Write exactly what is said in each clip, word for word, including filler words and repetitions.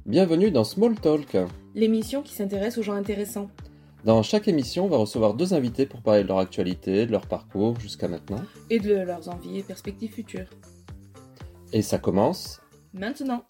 Bienvenue dans Small Talk. L'émission qui s'intéresse aux gens intéressants. Dans chaque émission, on va recevoir deux invités pour parler de leur actualité, de leur parcours jusqu'à maintenant. Et de leurs envies et perspectives futures. Et ça commence maintenant.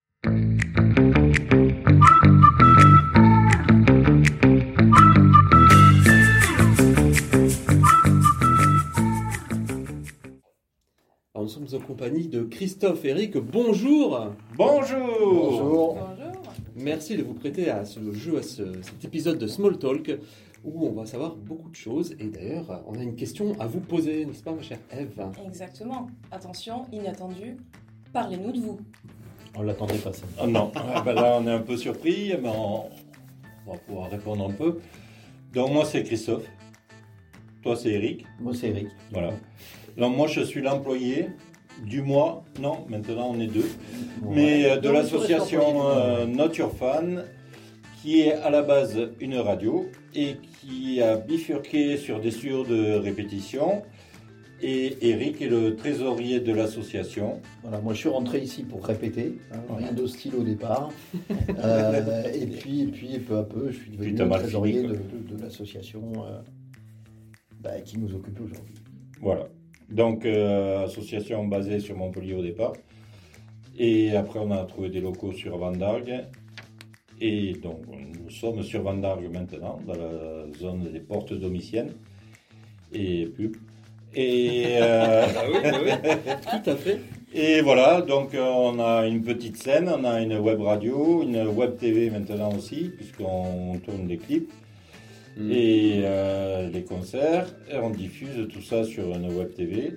Alors, nous sommes en compagnie de Christophe et Eric. Bonjour. Bonjour. Bonjour. Merci de vous prêter à ce jeu, à ce, cet épisode de Small Talk où on va savoir beaucoup de choses. Et d'ailleurs, on a une question à vous poser, n'est-ce pas, ma chère Ève ? Exactement. Attention, inattendu. Parlez-nous de vous. On l'attendait pas ça. Oh non. Ah, ben là, on est un peu surpris, mais on... on va pouvoir répondre un peu. Donc moi, c'est Christophe. Toi, c'est Eric. Moi, c'est Eric. Voilà. Donc moi, je suis l'employé du mois. Non, maintenant, on est deux. Bon, mais ouais. euh, de Non, l'association euh, Not Your Fan, qui est à la base une radio et qui a bifurqué sur des studios de répétition. Et Eric est le trésorier de l'association. Voilà, moi je suis rentré ici pour répéter, hein, rien d'hostile au départ. euh, et, puis, et puis peu à peu, je suis devenu le trésorier fini, de, de, de l'association euh, bah, qui nous occupe aujourd'hui. Voilà. Donc, euh, association basée sur Montpellier au départ. Et après, on a trouvé des locaux sur Vendargue. Et donc, nous sommes sur Vendargue maintenant, dans la zone des portes domiciennes. Et pub. Et euh... ah oui, ah oui, tout à fait. Et voilà, donc on a une petite scène, on a une web radio, une web T V maintenant aussi, puisqu'on tourne des clips mmh. et euh, les concerts, et on diffuse tout ça sur une web T V.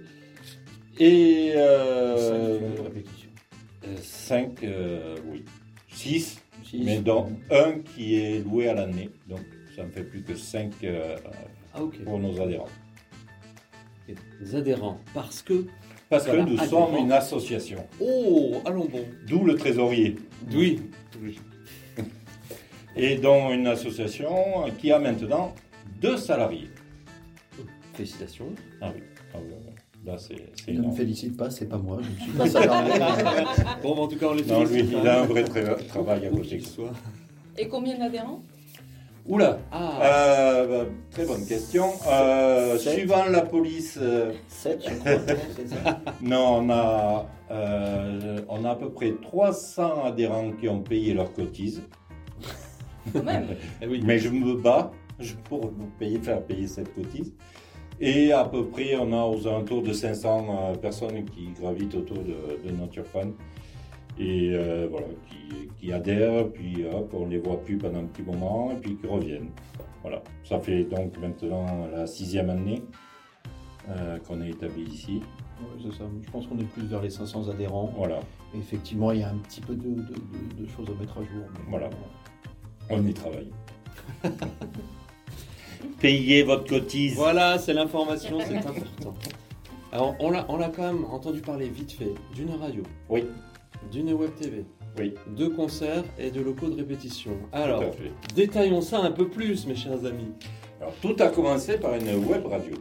Et euh, cinq répétitions. cinq, euh, oui, six, mais dont un qui est loué à l'année, donc ça ne fait plus que cinq euh, ah, okay. pour nos adhérents. Les adhérents, parce que... Parce que nous adhérents. sommes une association. Oh, allons bon. D'où le trésorier. Oui. oui. Et donc une association qui a maintenant deux salariés. Félicitations. Ah oui. Ah oui, oui. Là, c'est, c'est ne me félicite pas, c'est pas moi, je ne suis pas salarié. Bon, en tout cas, on les félicite. Non, lui, il a un vrai tra- travail à côté. Soit. Et combien d'adhérents ? Oula, ah. euh, bah, très bonne question. Euh, suivant la police, euh, sept, je crois. C'est ça. Non, on a, euh, on a à peu près trois cents adhérents qui ont payé leur cotise. Quand même. Mais je me bats pour vous payer, faire payer cette cotise. Et à peu près, on a aux alentours de cinq cents personnes qui gravitent autour de, de Not Your Fan. Et euh, voilà, qui, qui adhèrent, puis hop, on les voit plus pendant un petit moment, et puis qui reviennent. Voilà, ça fait donc maintenant la sixième année euh, qu'on est établi ici. Oui, c'est ça, je pense qu'on est plus vers les cinq cents adhérents. Voilà. Et effectivement, il y a un petit peu de, de, de, de choses à mettre à jour. Voilà, on y travaille. Payez votre cotise. Voilà, c'est l'information, c'est important. Alors, on l'a, on l'a quand même entendu parler vite fait d'une radio. Oui. D'une web T V, oui. de concerts et de locaux de répétition. Alors, détaillons ça un peu plus, mes chers amis. Alors, tout a commencé par une web radio,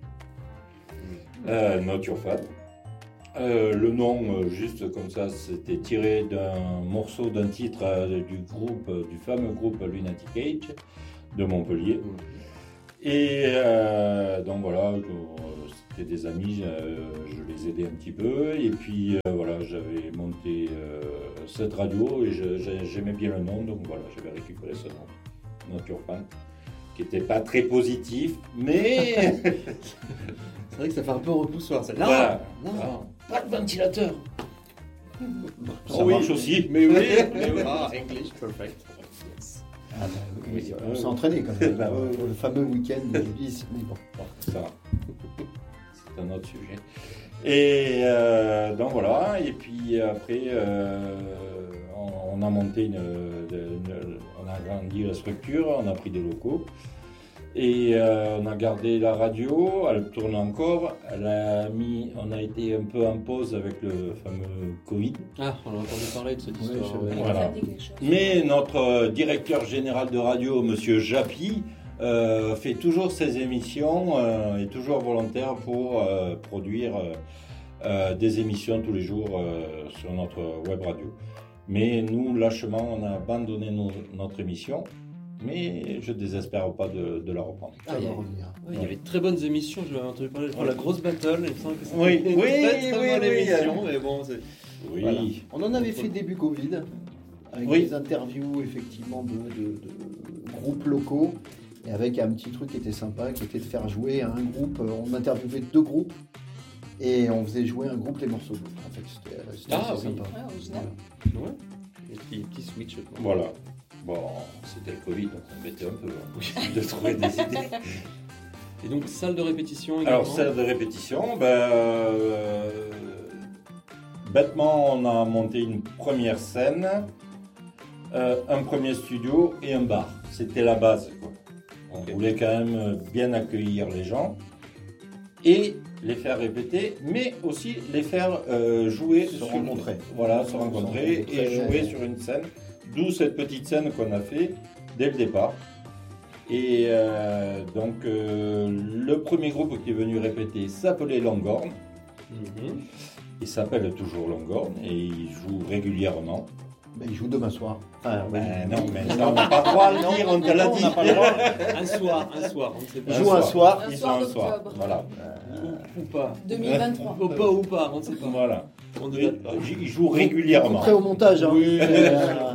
euh, Not Your Fan. Euh, le nom, euh, juste comme ça, c'était tiré d'un morceau, d'un titre euh, du groupe, euh, du fameux groupe Lunatic Age de Montpellier. Mmh. Et euh, donc voilà, euh, c'était des amis, euh, je les aidais un petit peu. Et puis euh, voilà, j'avais monté euh, cette radio et je, j'aimais bien le nom, donc voilà, j'avais récupéré ce nom, Not Your Fan, qui n'était pas très positif, mais... C'est vrai que ça fait un peu repoussoir, ça. Non, voilà. non, non, pas de ventilateur. Ça oh, marche oui. aussi. Mais oui, mais oui. Ah, English, perfect. Ah bah, oui, oui, on s'est entraîné quand même, là, le fameux week-end de bis, mais bon. bon ça, c'est un autre sujet. Et euh, donc voilà, et puis après, euh, on, on a monté une, une, on a agrandi la structure, on a pris des locaux. Et euh, on a gardé la radio, elle tourne encore. Elle a mis, on a été un peu en pause avec le fameux Covid. Ah, on a entendu parler de cette histoire. Ouais, voilà. Mais notre directeur général de radio, Monsieur Japy, euh, fait toujours ses émissions, euh, est toujours volontaire pour euh, produire euh, des émissions tous les jours euh, sur notre web radio. Mais nous, lâchement, on a abandonné nos, notre émission. Mais je ne désespère pas de, de la reprendre. Ah, il va revenir. Oui, il y avait de très bonnes émissions, je l'avais entendu parler, je crois, la grosse battle, il me semble que c'était Oui, une oui, très très oui, bonne oui, émission, oui. mais bon, c'est... Oui. Voilà. On en avait fait début Covid, avec Oui. des interviews effectivement de, de, de groupes locaux, et avec un petit truc qui était sympa, qui était de faire jouer à un groupe. On interviewait deux groupes, et on faisait jouer un groupe les morceaux de l'autre. En fait, c'était, c'était Ah, assez oui. sympa. Ouais, original. Voilà. Ouais. Et puis, petit switch. quoi. Voilà. Bon, c'était le Covid, donc on embêtait un peu hein, de trouver des idées. Et donc, salle de répétition également. Alors, salle de répétition, ben, euh, bêtement, on a monté une première scène, euh, un premier studio et un bar. C'était la base, quoi. On Ok. voulait quand même bien accueillir les gens et les faire répéter, mais aussi les faire euh, jouer, Se sur- rencontrer. Voilà, se rencontrer Se et rencontrer. jouer sur une scène. D'où cette petite scène qu'on a fait dès le départ. Et euh, donc, euh, le premier groupe qui est venu répéter s'appelait Longhorn. Mhm. Il s'appelle toujours Longhorn et il joue régulièrement. Ben, il joue demain soir. Enfin, Ben oui. non, mais ça, on n'a pas le droit de le dire, on te l'a Non, dit. on n'a pas le droit. Un soir, un soir, on ne sait pas. Il joue un soir. Un Ils soir sont un soir. d'octobre. Voilà. Ou, ou pas. deux mille vingt-trois. Ou pas ou pas, on ne sait pas. Voilà. On ne Et date pas. il joue régulièrement. Prêt au montage. Hein. Oui. Euh,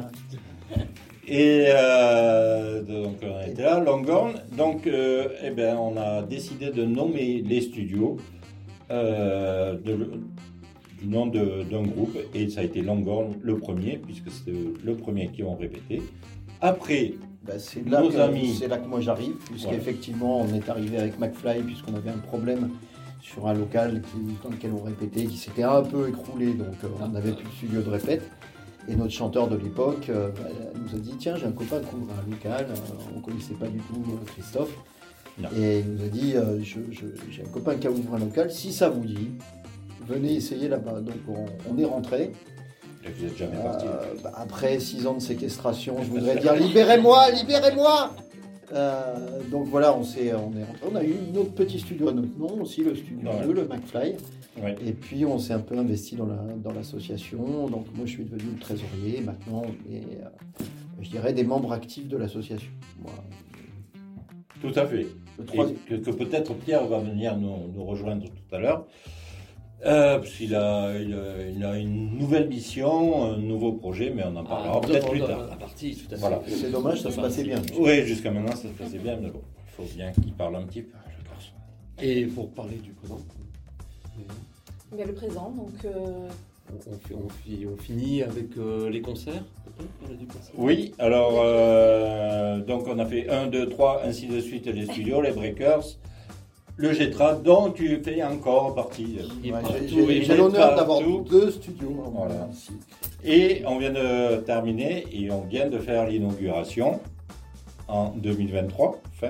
Et euh, donc on était là, Longhorn. Donc euh, eh ben, on a décidé de nommer les studios euh, de- du nom de- d'un groupe. Et ça a été Longhorn le premier, puisque c'était le premier qui ont répété. Après, Ben, c'est, là Nos que, amis. c'est là que moi j'arrive, puisqu'effectivement on est arrivé avec McFly, puisqu'on avait un problème sur un local qui, dans lequel on répétait, qui s'était un peu écroulé, donc euh, on n'avait plus de studio de répète. Et notre chanteur de l'époque euh, bah, nous a dit tiens, j'ai un copain qui ouvre un local, euh, on ne connaissait pas du tout euh, Christophe. Non. Et il nous a dit euh, je, je- j'ai un copain qui a ouvert un local, si ça vous dit, venez essayer là-bas. Donc on, on est rentré. vous n'êtes jamais parti. Euh, bah, après six ans de séquestration, je voudrais dire libérez-moi, libérez-moi. Euh, donc voilà, on, s'est, on est rentré. On a eu notre petit studio à notre nom aussi, le studio Ouais. deux, le McFly. Ouais. Et puis on s'est un peu investi dans, la, dans l'association. Donc moi je suis devenu le trésorier. Maintenant on est, euh, je dirais, des membres actifs de l'association. Voilà. Tout à fait. Le Et troisième. que, que peut-être Pierre va venir nous, nous rejoindre tout à l'heure. Euh, parce qu'il a, il a, il a une nouvelle mission, un nouveau projet, mais on en parlera Ah, peut-être dans- plus dans tard. La partie, tout à fait. Voilà. C'est dommage, ça se passait bien. Oui, jusqu'à maintenant ça se passait bien, mais bon, il faut bien qu'il parle un petit peu, le garçon. Et pour parler du présent, Il y a le présent, donc euh, on, on fi- on fi- on finit avec euh, les concerts. peut-être, parler du concert. Oui, alors, euh, donc on a fait un, deux, trois, ainsi de suite, les studios, les breakers, le Getra, dont tu fais encore partie. Il est Ouais, partout, j'ai, j'ai- il j'ai est l'honneur d'avoir partout. deux studios. hein, Voilà. ici. Et on vient de terminer et on vient de faire l'inauguration en deux mille vingt-trois, fin,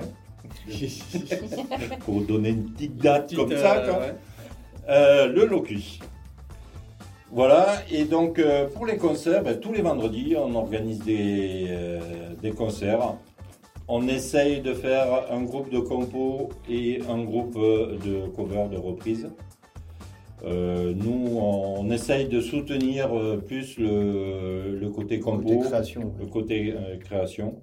pour donner une petite date Petite, comme euh, ça. Quoi. ouais. Euh, le Locus. Voilà, et donc euh, pour les concerts, ben, tous les vendredis, on organise des, euh, des concerts. On essaye de faire un groupe de compos et un groupe euh, de cover, de reprise. Euh, nous, on essaye de soutenir euh, plus le, le côté compo, Côté création. le côté euh, création.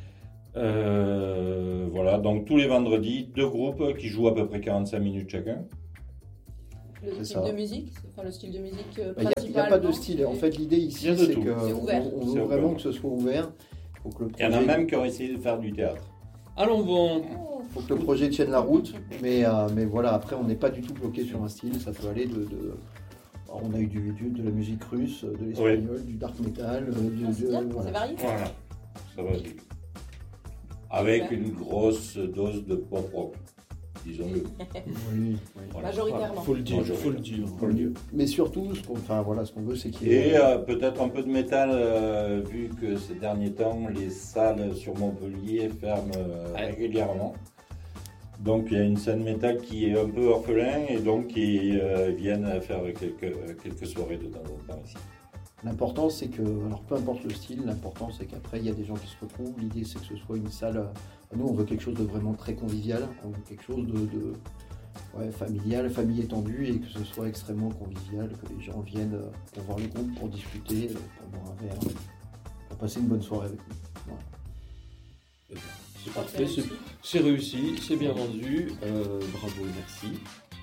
Euh, voilà, donc tous les vendredis, deux groupes qui jouent à peu près quarante-cinq minutes chacun. le C'est style ça. de musique, enfin le style de musique euh, Il n'y a, principalement. pas de style. En fait, l'idée Il y ici, a de c'est tout. qu'on C'est ouvert. on C'est veut vraiment ouvert. que ce soit ouvert. Faut que le Il y en a projet, même qui ont essayé de faire du théâtre. Allons bon. Oh, faut que le projet tienne la route. Mais, euh, mais voilà, après, on n'est pas du tout bloqué sur un style. Ça peut aller de. de- on a eu du, du- de la musique russe, de l'espagnol, du dark metal, euh, du, ah, c'est du- bien, voilà. c'est varié. Voilà, ça va vite. Avec Super. une grosse dose de pop rock, disons-le. Oui, oui. Voilà. Majoritairement. Faut le dire, Bonjour. faut le dire. Faut le dire. Mais surtout, ce qu'on, enfin, voilà, ce qu'on veut, c'est qu'il y Et ait. euh, peut-être un peu de métal, euh, vu que ces derniers temps, les salles sur Montpellier ferment euh, Ouais. régulièrement. Donc il y a une scène métal qui est un peu orphelin et donc qui euh, viennent faire quelques, quelques soirées de temps en temps ici. L'important, c'est que, alors peu importe le style, l'important, c'est qu'après, il y a des gens qui se retrouvent. L'idée, c'est que ce soit une salle. euh, Nous, on veut quelque chose de vraiment très convivial. On veut quelque chose de, de, ouais, familial, famille étendue, et que ce soit extrêmement convivial, que les gens viennent euh, pour voir le groupe, pour discuter, euh, pour boire un verre, pour passer une bonne soirée avec nous. Voilà. C'est parfait, c'est, c'est réussi, c'est bien vendu, euh, bravo et merci.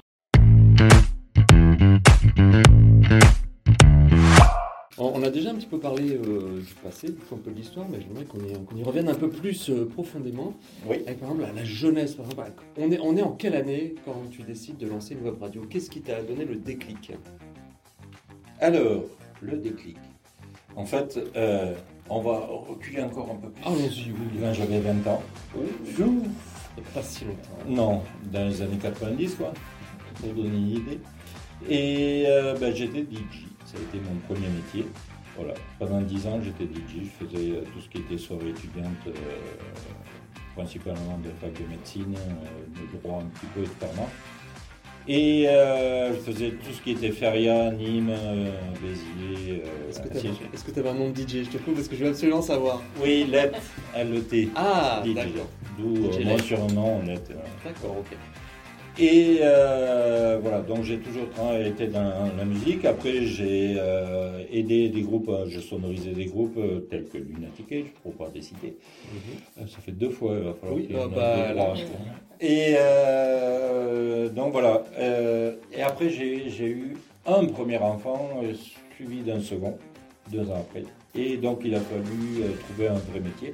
On a déjà un petit peu parlé euh, du passé, un peu de l'histoire, mais j'aimerais qu'on y, qu'on y revienne un peu plus euh, profondément. Oui. Avec, par exemple, la, la jeunesse. Par exemple, on, est, on est en quelle année quand tu décides de lancer une web radio? Qu'est-ce qui t'a donné le déclic? Alors, le déclic. En fait, euh, on va reculer encore un peu plus. Ah, allons-y, oui. Quand j'avais vingt ans. Oh, pas si longtemps. Non, dans les années quatre-vingt-dix, quoi, pour donner une idée. Et euh, ben, j'étais D J. Ça a été mon premier métier. Voilà. Pendant dix ans, j'étais D J. Je faisais euh, tout ce qui était soirée étudiante, euh, principalement de fac de médecine, euh, de droit un petit peu et de pharma. Et euh, je faisais tout ce qui était Feria, Nîmes, euh, Béziers. Euh, Est-ce que tu avais un nom de D J? Je te prouve parce que je veux absolument savoir. Oui, L E T, L E T. Ah, D J. d'accord. D'où euh, mon surnom, L E T. D'accord, ok. Et euh, voilà, donc j'ai toujours été dans la musique. Après, j'ai euh, aidé des groupes, je sonorisais des groupes euh, tels que Lunatic Age, pour ne pas les citer. Mm-hmm. Euh, ça fait deux fois, il va falloir oui, qu'il y ait bah, bah, Et euh, donc voilà. Euh, et après, j'ai, j'ai eu un premier enfant, euh, suivi d'un second, deux ans après. Et donc, il a fallu euh, trouver un vrai métier.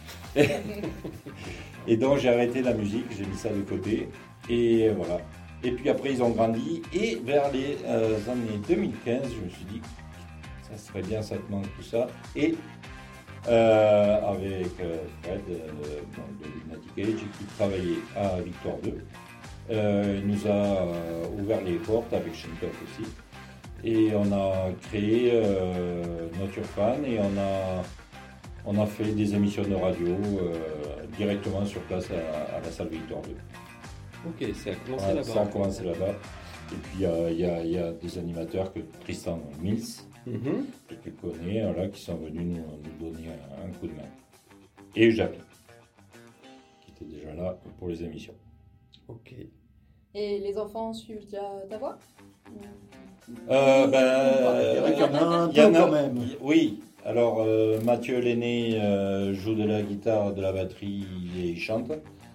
Et donc, j'ai arrêté la musique, j'ai mis ça de côté. Et voilà. Et puis après, ils ont grandi. Et vers les euh, années deux mille quinze, je me suis dit, ça serait bien, ça te manque tout ça. Et euh, avec euh, Fred euh, de Lunatic Age, qui travaillait à Victoire deux, euh, il nous a euh, ouvert les portes avec Shintok aussi. Et on a créé euh, Nature Fan et on a, on a fait des émissions de radio euh, directement sur place à, à la salle Victoire deux. Ok, ça a commencé ouais, là-bas. Ça a commencé là-bas. Et puis il y, y, y a des animateurs que Tristan Mills, mm-hmm. que tu connais, là, qui sont venus nous, nous donner un, un coup de main. Et Javi, qui était déjà là pour les émissions. Ok. Et les enfants suivent déjà ta voix? euh, ben, Il y en a un y en peu a, quand même. Oui, alors euh, Mathieu l'aîné euh, joue de la guitare, de la batterie et il chante.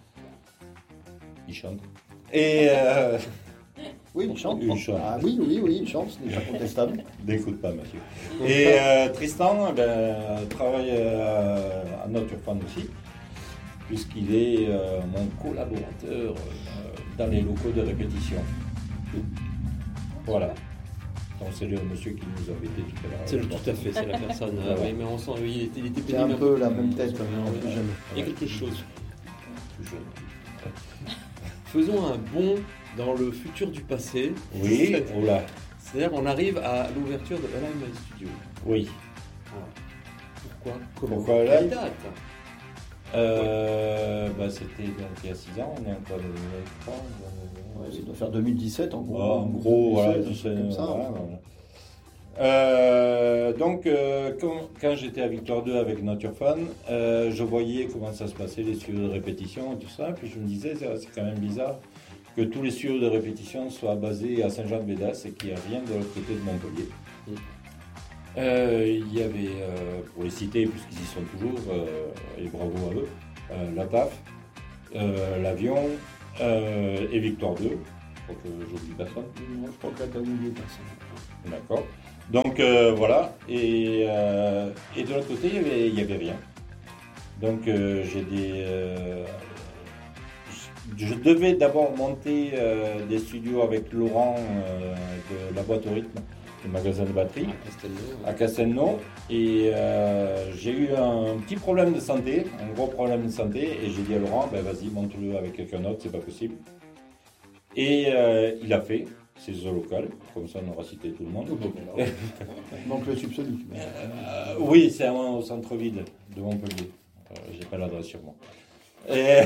Il chante. Et euh... oui, il chante. Il chante. Ah oui, oui, oui, il chante, ce n'est pas contestable. N'écoute pas, Mathieu. Et euh, Tristan ben, travaille euh, à Nature Fan aussi, puisqu'il est euh, mon collaborateur euh, dans les locaux de répétition. Voilà. Donc c'est le monsieur qui nous avait dit tout à l'heure. C'est le tout à fait, c'est la personne. euh, oui, mais on sent, oui, il était, il était c'est un peu la même tête, mais plus jamais. Il y a quelque chose. Faisons un bond dans le futur du passé. Oui, oula. C'est-à-dire on arrive à l'ouverture de Alive My Studio. Oui. Voilà. Pourquoi Comment Pourquoi Quelle date euh, bah, c'était donc il y a six ans, on est encore en deux mille trois. Ouais, ça doit faire deux mille dix-sept en gros. Oh, en gros, voilà, tout ça. Comme ça, voilà, voilà. Euh, donc, euh, quand, quand j'étais à Victoire deux avec Nature Fan, euh, je voyais comment ça se passait, les studios de répétition et tout ça. Puis je me disais, c'est, c'est quand même bizarre que tous les studios de répétition soient basés à Saint-Jean-de-Védas et qu'il n'y a rien de l'autre côté de Montpellier. Mm. Euh, il y avait, euh, pour les citer, puisqu'ils y sont toujours, euh, et bravo à eux, euh, la T A F, euh, l'Avion euh, et Victoire deux. Je crois que j'oublie personne. Moi, je crois que là, t'as oublié personne. D'accord. Donc euh, voilà, et, euh, et de l'autre côté, il n'y avait, il y avait rien. Donc euh, j'ai des... Euh, je, je devais d'abord monter euh, des studios avec Laurent euh, de la boîte au rythme, le magasin de batterie, à Castelnau. À Castelnau. Et euh, j'ai eu un petit problème de santé, un gros problème de santé, et j'ai dit à Laurent, ben vas-y, monte-le avec quelqu'un d'autre, c'est pas possible. Et euh, il a fait. C'est zo local, comme ça on aura cité tout le monde. Donc le subsonique. Euh, oui, c'est un, au centre-ville de Montpellier. Euh, j'ai pas l'adresse sur moi. Et,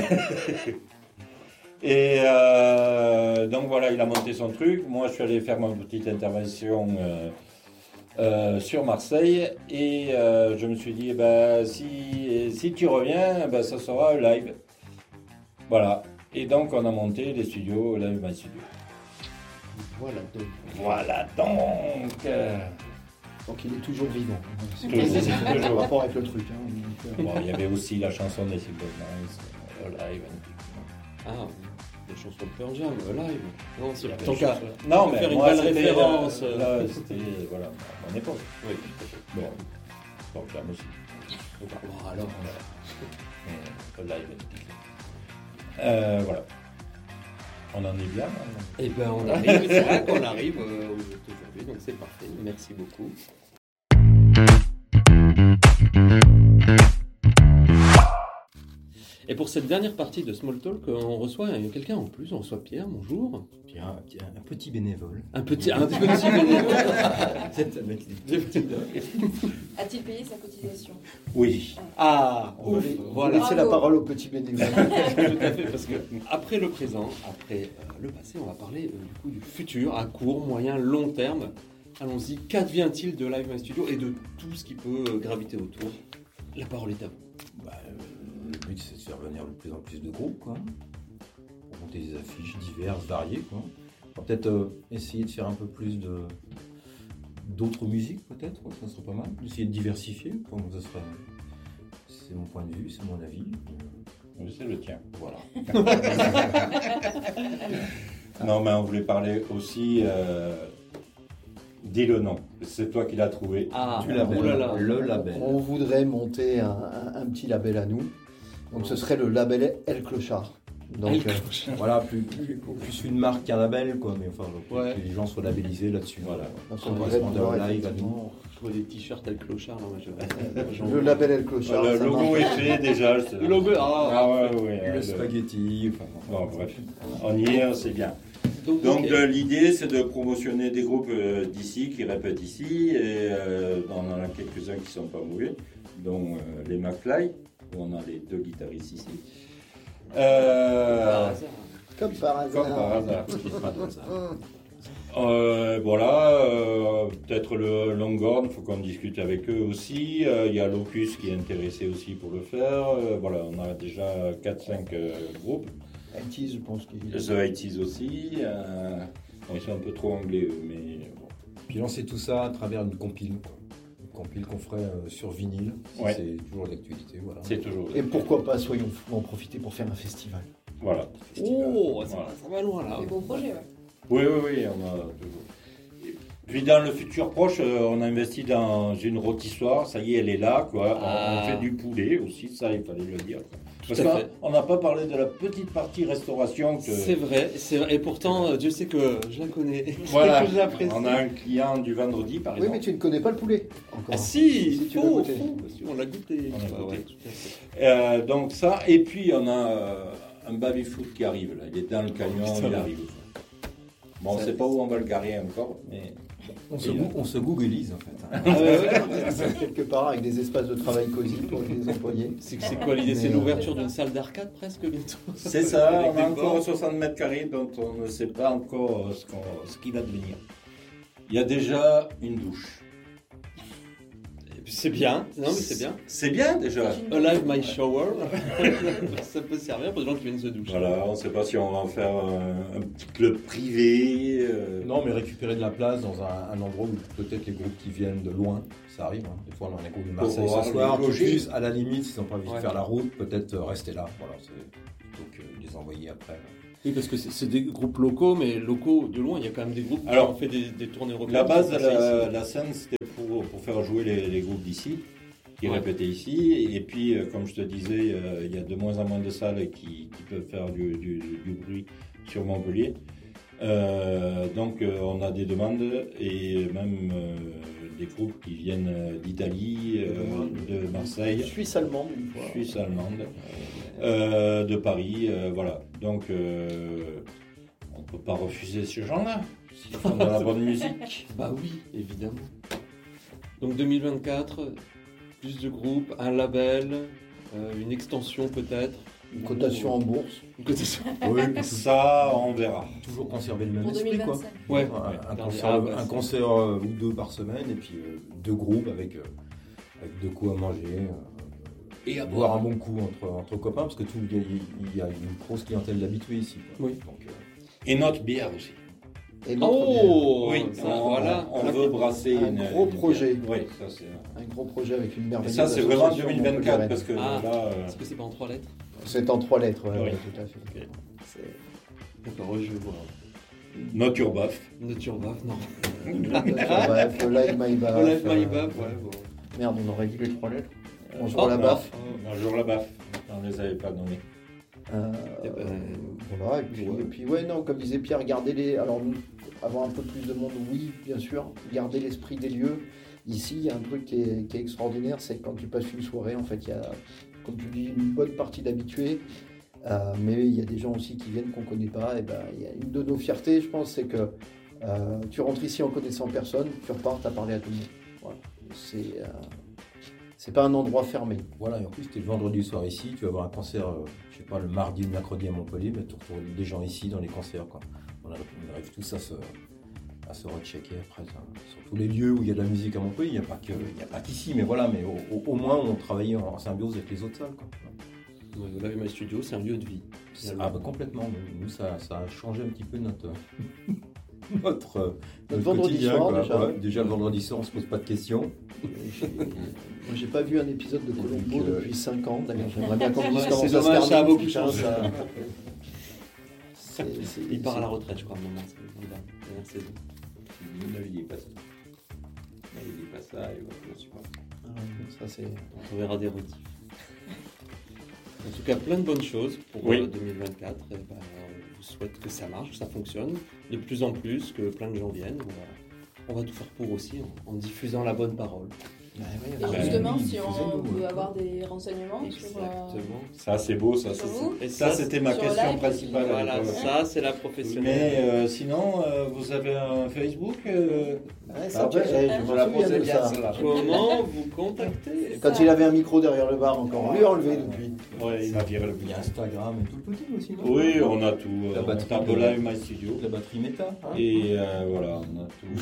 et euh, donc voilà, il a monté son truc. Moi, je suis allé faire ma petite intervention euh, euh, sur Marseille et euh, je me suis dit, bah, si, si tu reviens, bah, ça sera live. Voilà. Et donc, on a monté les studios Live My Studio. Voilà donc. Voilà donc. Euh... Donc il est toujours vivant. Toujours, C'est toujours. le rapport avec le truc. Hein. Donc, euh... Bon, il y avait aussi la chanson des Simple Minds, euh, live. Ah, des chansons de Pearl Jam, euh, live. Non, c'est Il y avait tant des qu'à chansons- Non, mais faire une moi, belle c'était, référence. euh, Là, c'était voilà, à mon époque. Oui. Bon, Pearl Jam aussi. Donc, bon, alors, Euh, live. Euh, voilà. On en est bien. Hein. eh ben on arrive, c'est vrai qu'on arrive euh, aujourd'hui, donc c'est parfait. Merci beaucoup. Et pour cette dernière partie de Small Talk, on reçoit quelqu'un en plus, on reçoit Pierre, bonjour. Pierre, un, petit- un petit bénévole. Un petit, un petit bénévole. C'est avec les petites A-t-il payé sa cotisation? Oui. Ah, On va ouf, les- on va voilà. laisser la parole au petit bénévole. Tout à fait, parce que après le présent, après euh, le passé, on va parler euh, du coup du futur à court, moyen, long terme. Allons-y, qu'advient-il de Live My Studio et de tout ce qui peut euh, graviter autour? La parole est à vous. Bah, euh, le but, c'est de faire venir de plus en plus de groupes, quoi. Pour monter des affiches diverses, variées, quoi. On va peut-être euh, essayer de faire un peu plus de d'autres musiques, peut-être, quoi, ça serait pas mal. Essayer de diversifier, quoi, ça serait... C'est mon point de vue, c'est mon avis. Oui, c'est le tien. Voilà. Non, mais on voulait parler aussi. Euh... Dis le nom. C'est toi qui l'as trouvé. Ah, Du label. oh là là. Le label. On voudrait monter un, un- un petit label à nous. Donc ce serait le label El Clochard. Donc, euh, Voilà, plus, plus, plus une marque qu'un label, quoi, mais enfin, pour Ouais. que les gens soient labellisés là-dessus. Voilà. donc, On on va voudrait se pouvoir rendre live à effectivement- Je vois des t-shirts avec clochard. Là, moi, je... j'en- Le label El Clochard. le ça logo marche. est fait déjà. je- Le logo, ah, Ah ouais, ouais. Le le- spaghetti, enfin, Bon, bref. On y est, c'est bien. Donc, Donc ok. euh, l'idée c'est de promotionner des groupes euh, d'ici qui répètent ici et euh, on en a quelques-uns qui sont pas mauvais, dont euh, les McFly, où on a les deux guitaristes ici. Euh, Par hasard. Comme par hasard. comme par hasard. Euh, voilà, euh, peut-être le Longhorn, il faut qu'on discute avec eux aussi. Euh, Il y a Locus qui est intéressé aussi pour le faire. Euh, voilà, on a déjà quatre cinq euh, groupes. I T, je pense qu'il The eighties aussi. Euh, bon, ils sont un peu trop anglais, eux, mais bon. Puis lancer tout ça à travers une compile, quoi. Une compile qu'on ferait euh, sur vinyle, si Ouais. c'est toujours d'actualité, voilà. C'est toujours. Et pourquoi pas, soyons fous, en profiter pour faire un festival. Voilà. Oh, ça, Voilà. ça va loin là. Des beaux projets, ouais. Oui, oui, oui, on a toujours. Et puis dans le futur proche, euh, on a investi dans une rôtissoire, ça y est, elle est là, quoi. On- Ah. On fait du poulet aussi, ça, il fallait le dire. Parce à fait. qu'on n'a pas parlé de la petite partie restauration que. C'est vrai, c'est vrai. Et pourtant, euh, Dieu sait que je la connais. Voilà, que j'apprécie. on a un client du vendredi, par Oui, exemple. mais tu ne connais pas le poulet. Encore. Ah si, Si tu faux, l'as goûté. faux, si, on l'a goûté. On l'a Ah goûté. ouais, tout à fait. Euh, donc ça, et puis on a euh, un baby-foot qui arrive, là. Il est dans le camion, Putain. il arrive. Bon, on ne Ça- sait pas où on va le garer encore, mais. On se, Et, gou- euh, on se googlise, en fait. hein. Ah ouais, ouais. Quelque part avec des espaces de travail cosy pour les employés. C'est c'est quoi l'idée? C'est Mais, l'ouverture d'une salle d'arcade presque bientôt. C'est ça, Avec on des a encore bords. soixante mètres carrés dont on ne sait pas encore ce, qu'on- ce qui va devenir. Il y a déjà une douche. C'est bien, non mais c'est bien. C'est bien déjà. A live my shower, ça peut servir pour des gens qui viennent se doucher. Voilà, on ne sait pas si on va en faire un, un petit club privé. euh, Non, mais récupérer de la place dans un, un endroit où peut-être les groupes qui viennent de loin, ça arrive. hein. Des fois, on a un groupe de Marseille pouvoir ce soir, les loger. plus à la limite, s'ils n'ont pas envie Ouais. de faire la route, peut-être euh, rester là. Voilà, c'est plutôt que les envoyer après. Oui, parce que c'est c'est des groupes locaux, mais locaux de loin, il y a quand même des groupes Alors, qui ont fait des, des tournées européennes. La base de qui sont passés la, ici. la scène, c'était pour, pour faire jouer les, les groupes d'ici, qui Ouais. répétaient ici. Et puis, euh, comme je te disais, euh, il y a de moins en moins de salles qui, qui peuvent faire du, du- du bruit sur Montpellier. Euh, donc, euh, on a des demandes et même euh, des groupes qui viennent euh, d'Italie, euh, de Marseille, Suisse allemande une fois. Suisse allemande, euh, de Paris. euh, voilà. Donc, euh, on ne peut pas refuser ces gens-là s'ils font de la bonne musique. Bah oui, évidemment. Donc deux mille vingt-quatre, plus de groupes, un label, euh, une extension peut-être. Une cotation en bourse. Une cotation. Oui, Ça, on verra. toujours conserver le même Pour esprit, quoi. deux mille vingt-cinq. Ouais. Un, un Ouais. concert, Ah, bah, un c'est- concert, euh, ou deux par semaine, et puis euh, deux groupes avec, euh, avec de quoi manger, euh, Et à boire un bon coup entre, entre copains, parce que tout, il, y a, il y a une grosse clientèle d'habitués ici. Quoi. Oui. Donc, euh... Et notre bière aussi. Et notre Oh bière. Oui, ça, on, voilà. On, on veut brasser un une, gros une projet. Bière. Oui, ça c'est un gros projet avec une merveilleuse. Et ça c'est vraiment deux mille vingt-quatre parce que ah, là. Euh... Est-ce que c'est pas en trois lettres? C'est en trois lettres, ouais, oui. ouais, tout à fait. Okay. D'accord, je vois. Naturbaf. Naturbaf, non. Bref, Live My Baf. Live My Baf, ouais. Bon. Merde, on aurait dit les trois lettres. Bonjour oh, la baffe. Bonjour la baffe. On ne les avait pas nommés. Euh, et ben, voilà, et puis, ouais. et puis ouais, non, comme disait Pierre, garder les. Alors, nous, avoir un peu plus de monde, oui, bien sûr. Garder l'esprit des lieux. Ici, il y a un truc qui est, qui est extraordinaire, c'est que quand tu passes une soirée, en fait, il y a, comme tu dis, une bonne partie d'habitués. Euh, mais il y a des gens aussi qui viennent qu'on ne connaît pas. Et ben, il y a une de nos fiertés, je pense, c'est que euh, tu rentres ici en connaissant personne, tu repars, tu as parlé à tout le monde. Voilà. C'est, euh, c'est pas un endroit fermé. Voilà, et en plus, tu es le vendredi soir ici, tu vas avoir un concert, euh, je sais pas, le mardi ou le mercredi à Montpellier, mais tu retrouves des gens ici dans les concerts. Quoi. On, arrive, on arrive tous à se, à se rechecker après. Ça. Sur tous les lieux où il y a de la musique à Montpellier, il n'y a pas que, il n'y a pas qu'ici, mais voilà, mais au, au, au moins on travaillait en symbiose avec les autres salles. Quoi. Le Live My Studio, c'est un lieu de vie. Ah bah complètement, nous ça, ça a changé un petit peu notre, notre, notre, notre vendredi quotidien, soir quoi. déjà. Ouais, déjà le vendredi soir on se pose pas de questions. J'ai, moi j'ai pas vu un épisode de Colombo donc, euh... depuis cinq ans, d'ailleurs j'aimerais bien qu'on dise c'est comment ça dommage, se ça a termine. beaucoup changé. Ça... C'est, c'est, il part c'est... à la retraite je crois, moment, c'est la dernière saison. Ne lui dis pas ça. Ne lui dis pas ça, il va le supporter. Ah, ça c'est... On verra des rediffs. En tout cas, plein de bonnes choses pour oui. deux mille vingt-quatre. Et ben, on vous souhaite que ça marche, que ça fonctionne de plus en plus, que plein de gens viennent. On va, on va tout faire pour aussi, en, en diffusant la bonne parole. Et bah, justement, si on veut avoir des renseignements sur... Exactement. Euh... Ça, c'est beau. Ça, c'est, Et ça, ça c'était ma question live, principale. Voilà, ouais. ça, c'est la professionnelle. Mais euh, sinon, euh, vous avez un Facebook euh... ouais, ça, ah, tu, ouais, je je la posais bien, ça. celle-là. Comment vous contacter? Quand il avait un micro derrière le bar encore, on lui a enlevé depuis. Ouais, il a viré le Il y a Instagram et tout le petit aussi, non? Oui, on a tout. La Euh, batterie on tape de- Live My Studio. La batterie méta. Hein. Et euh, voilà, on a tout.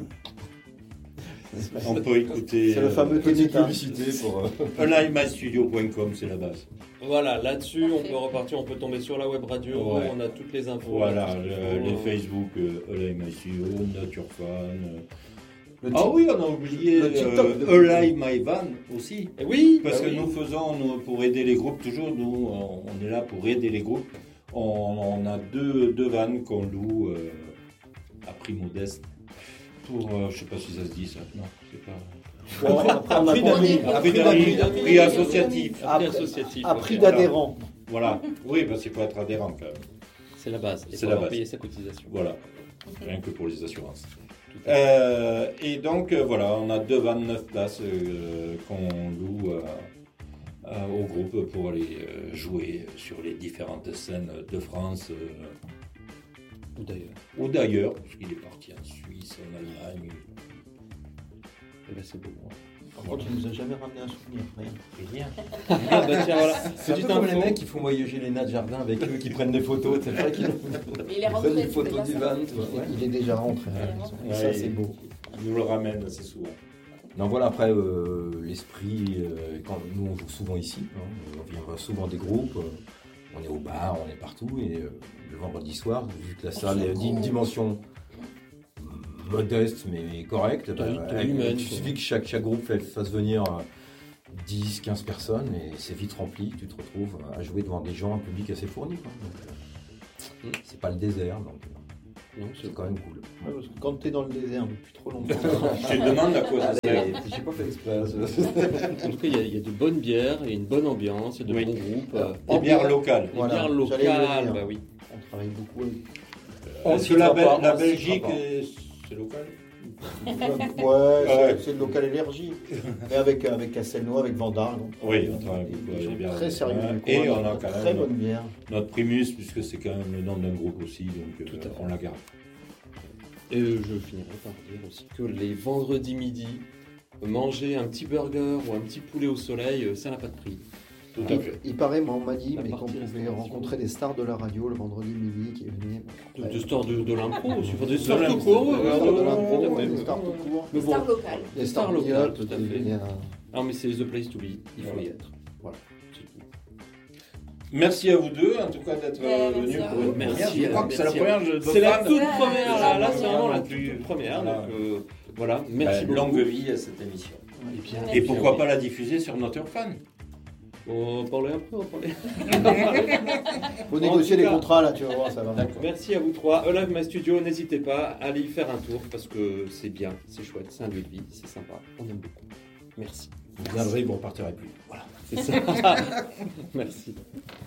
On peut écouter. C'est le fameux Petite Ténéta. publicité pour. Euh... live my studio point com, c'est la base. Voilà, là-dessus, on Parfait. peut repartir, on peut tomber sur la web radio, Ouais. on a toutes les infos. Voilà, tout ce qu'il le- faut. les Facebook, euh, Live My Studio, Nature Fan. euh. Le Ah tic- oui, on a oublié le TikTok de- euh, Live My Van aussi. Et oui, Parce bah que oui. nous faisons, nous, pour aider les groupes, toujours, nous, on, on est là pour aider les groupes. On, on a deux, deux vannes qu'on loue euh, à prix modeste. Pour, euh, je sais pas si ça se dit ça, non, c'est pas. Bon, après, on a prix compris. d'amis, À à prix prix d'amis, d'amis, prix associatif. Prix Après- associatif. À ok. prix Voilà. d'adhérent. Voilà, oui, parce qu'il faut être adhérent quand même. C'est la base. Et C'est faut la avoir base. payé sa cotisation. Voilà, rien que pour les assurances. Tout à fait. Euh, et donc euh, voilà, on a deux vingt-neuf places euh, qu'on loue euh, euh, au groupe pour aller euh, jouer sur les différentes scènes de France euh, Ou d'ailleurs. ou d'ailleurs, parce qu'il est parti en Suisse, en Allemagne. Eh ben, c'est beau. Par contre, il nous a jamais ramené un souvenir. Rien. Et rien. Ah bah tiens, voilà. C'est un peu Petite comme les info. mecs qui font voyager les nains de jardin avec eux, qui prennent des photos, c'est vrai qu'ils Mais il est prennent rentré, des c'était photos bien du ça. van. tu vois, ouais. Il est déjà rentré. Il est hein. rentré. Et ça, Ouais, c'est il- beau. Il nous le ramène assez souvent. Donc voilà, après, euh, l'esprit, euh, quand nous on joue souvent ici, hein, on vient souvent des groupes, euh, on est au bar, on est partout, et euh, le vendredi soir, vu que la salle est d'une dimension modeste mais correcte, bah, Taille- taille avec- humaine, il quoi. suffit que chaque, chaque groupe fait- fasse venir euh, dix, quinze personnes, et c'est vite rempli, tu te retrouves à jouer devant des gens, un public assez fourni. Quoi. Donc, euh, Mm. c'est pas le désert, donc euh, Non, c'est quand même cool. Ouais, parce que quand tu es dans le désert depuis trop longtemps, Je te demande à quoi ça sert. Allez, j'ai pas fait exprès. En tout cas, il y, a- il y a de bonnes bières, il y a une bonne ambiance, il y a de Oui. bons groupes. euh, Des bières locales. Des Voilà, bières j'allais le locales, dire. bah oui. on travaille beaucoup avec. On Est-ce le que la, citera Bel- pas, la on le Belgique, citera pas. euh, c'est local? Ouais, c'est, Ouais. c'est le local énergie. Mais avec, avec Castelnau, avec Vandal. donc, Oui, euh, on travaille des- beaucoup des avec gens les bières très sérieux. locales. du coin, Et on a de quand très même- bonne bière. Notre primus, puisque c'est quand même le nom d'un groupe aussi, donc euh, Tout à fait. on la garde. Et euh, je finirai par dire aussi que les vendredis midi, manger un petit burger ou un petit poulet au soleil, euh, ça n'a pas de prix. Tout Il, à fait. il paraît, moi, on m'a dit, La mais qu'on partie pouvait restauration. rencontrer des stars de la radio le vendredi midi qui venaient. De, Ouais. de stars de, de l'impro aussi, enfin, des De stars tout l'impro, court. de ouais, Des ouais, stars de ouais, l'impro, tout à ouais, fait. des stars tout court. Mais Des bon, stars locales. Des Stars stars locales, locales, tout à qui fait. venaient à- non mais c'est The Place to Be, il faut Voilà. y être. Voilà, c'est tout. Merci à vous deux, en tout cas, d'être Ouais, venus merci pour une Merci première. Je à- crois que c'est la merci à- première. je- C'est la de- toute Ouais, première, ouais, là, là ouais, c'est vraiment la ouais. toute première. Voilà. Donc, euh, voilà, merci Bah, beaucoup. longue vie à cette émission. Et, puis, Et pourquoi pas la diffuser sur notre fan? On va parler un peu, on va parler. Faut En négocier tout les cas- contrats là, tu vas voir, ça va. D'accord. Merci à vous trois. Alive My Studio, n'hésitez pas à aller y faire un tour parce que c'est bien, c'est chouette, c'est un lieu de vie, c'est sympa, on aime beaucoup. Merci. Vous viendrez, vous repartirez plus. Voilà. C'est ça. Merci.